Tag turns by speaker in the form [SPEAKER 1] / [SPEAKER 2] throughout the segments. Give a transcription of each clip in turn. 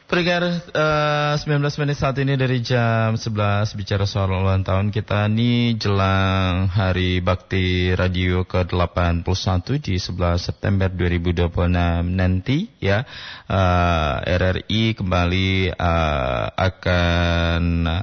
[SPEAKER 1] Pendengar 19 menit saat ini dari jam 11 bicara soal ulang tahun kita nih jelang Hari Bakti Radio ke-81 di 11 September 2026 nanti ya. RRI kembali akan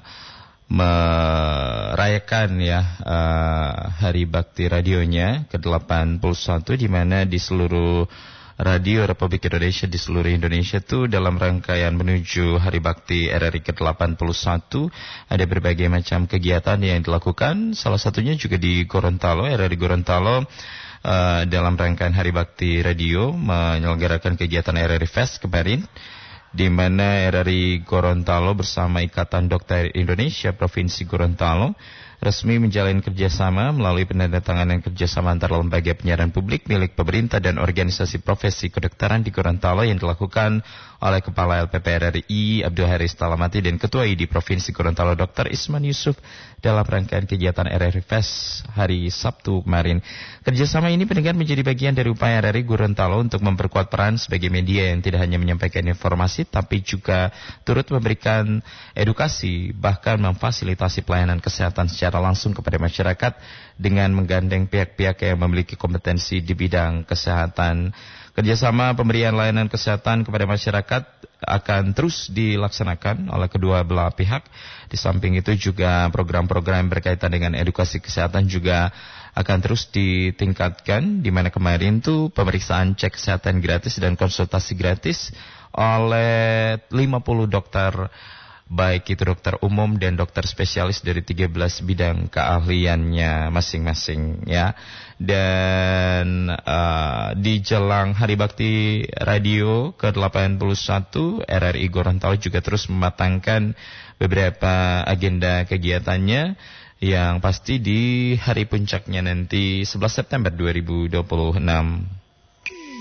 [SPEAKER 1] merayakan ya Hari Bakti Radionya ke-81 di mana di seluruh Radio Republik Indonesia di seluruh Indonesia itu dalam rangkaian menuju Hari Bakti RRI ke-81 ada berbagai macam kegiatan yang dilakukan, salah satunya juga di Gorontalo, RRI Gorontalo dalam rangkaian Hari Bakti Radio menyelenggarakan kegiatan RRI Fest kemarin, di mana RRI Gorontalo bersama Ikatan Dokter Indonesia Provinsi Gorontalo resmi menjalin kerjasama melalui penandatanganan kerjasama antara lembaga penyiaran publik milik pemerintah dan organisasi profesi kedokteran di Gorontalo yang dilakukan oleh Kepala LPP RRI Abdul Haris Talamati dan Ketua ID Provinsi Gorontalo Dr. Isman Yusuf dalam rangkaian kegiatan RRI Fest hari Sabtu kemarin. Kerjasama ini pendengar menjadi bagian dari upaya RRI Gorontalo untuk memperkuat peran sebagai media yang tidak hanya menyampaikan informasi tapi juga turut memberikan edukasi bahkan memfasilitasi pelayanan kesehatan secara langsung kepada masyarakat dengan menggandeng pihak-pihak yang memiliki kompetensi di bidang kesehatan. Kerjasama pemberian layanan kesehatan kepada masyarakat akan terus dilaksanakan oleh kedua belah pihak. Di samping itu juga program-program berkaitan dengan edukasi kesehatan juga akan terus ditingkatkan, di mana kemarin tuh pemeriksaan cek kesehatan gratis dan konsultasi gratis oleh 50 dokter, baik itu dokter umum dan dokter spesialis dari 13 bidang keahliannya masing-masing ya. Dan di jelang Hari Bakti Radio ke-81 RRI Gorontalo juga terus mematangkan beberapa agenda kegiatannya yang pasti di hari puncaknya nanti 11 September 2026.